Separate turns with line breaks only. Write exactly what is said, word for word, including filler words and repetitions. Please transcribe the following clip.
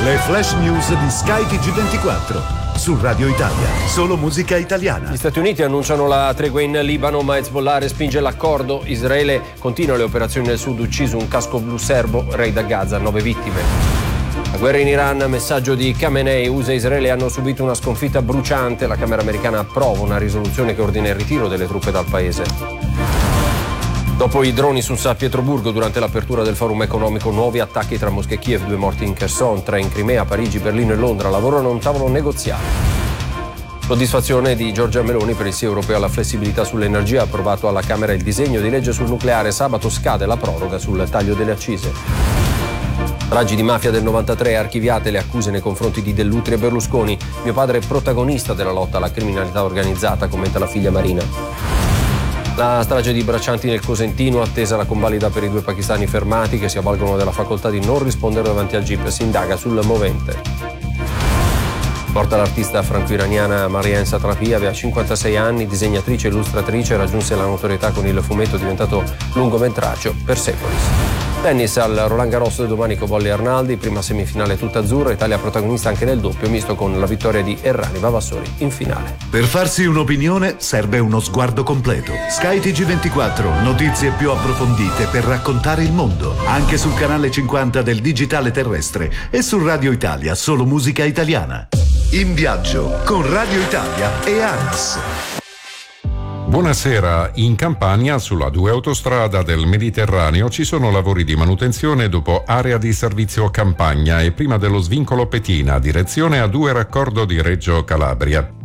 Le flash news di Sky T G ventiquattro. Su Radio Italia, solo musica italiana.
Gli Stati Uniti annunciano la tregua in Libano, ma Hezbollah respinge l'accordo. Israele continua le operazioni nel sud, ucciso un casco blu serbo, raid a Gaza, nove vittime. La guerra in Iran, messaggio di Khamenei, U S A e Israele hanno subito una sconfitta bruciante. La Camera americana approva una risoluzione che ordina il ritiro delle truppe dal paese. Dopo i droni su San Pietroburgo durante l'apertura del forum economico, nuovi attacchi tra Mosca e Kiev, due morti in Kherson, tre in Crimea, Parigi, Berlino e Londra lavorano a un tavolo negoziale. Soddisfazione di Giorgia Meloni per il sì europeo alla flessibilità sull'energia, approvato alla Camera il disegno di legge sul nucleare, sabato scade la proroga sul taglio delle accise. Stragi di mafia del novantatré, archiviate le accuse nei confronti di Dell'Utri e Berlusconi. Mio padre è protagonista della lotta alla criminalità organizzata, commenta la figlia Marina. La strage di Braccianti nel Cosentino, attesa la convalida per i due pakistani fermati che si avvalgono della facoltà di non rispondere davanti al G I P. Si indaga sul movente. Porta l'artista franco-iraniana Marien Satrapi, aveva cinquantasei anni, disegnatrice e illustratrice, raggiunse la notorietà con il fumetto diventato lungometraggio Persepolis. Tennis al Roland Garros, domani Cobolli e Arnaldi, prima semifinale tutta azzurra, Italia protagonista anche nel doppio misto con la vittoria di Errani Vavassori in finale.
Per farsi un'opinione serve uno sguardo completo. Sky T G ventiquattro, notizie più approfondite per raccontare il mondo, anche sul canale cinquanta del digitale terrestre e su Radio Italia, solo musica italiana. In viaggio con Radio Italia e ANAS.
Buonasera, in Campania sulla due autostrada del Mediterraneo ci sono lavori di manutenzione dopo area di servizio Campagna e prima dello svincolo Petina, direzione A due raccordo di Reggio Calabria.